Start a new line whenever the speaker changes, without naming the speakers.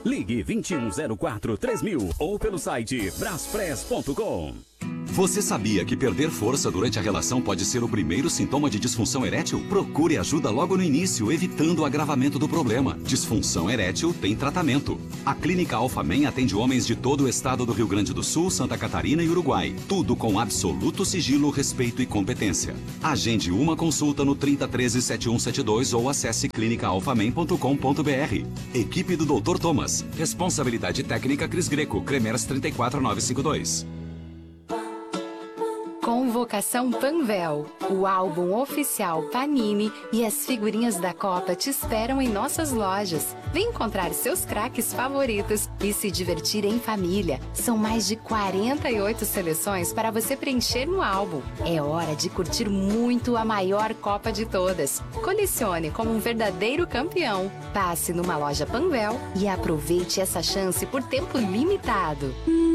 Ligue 2104-3000 ou pelo site braspress.com.
Você sabia que perder força durante a relação pode ser o primeiro sintoma de disfunção erétil? Procure ajuda logo no início, evitando o agravamento do problema. Disfunção erétil tem tratamento. A Clínica Alphamen atende homens de todo o estado do Rio Grande do Sul, Santa Catarina e Uruguai. Tudo com absoluto sigilo, respeito e competência. Agende uma consulta no 3013-7172 ou acesse clinicaalphamen.com.br. Equipe do Dr. Thomas. Responsabilidade técnica Cris Greco, Cremers 34952.
Convocação Panvel, o álbum oficial Panini e as figurinhas da Copa te esperam em nossas lojas. Vem encontrar seus craques favoritos e se divertir em família. São mais de 48 seleções para você preencher no álbum. É hora de curtir muito a maior Copa de todas. Colecione como um verdadeiro campeão. Passe numa loja Panvel e aproveite essa chance por tempo limitado.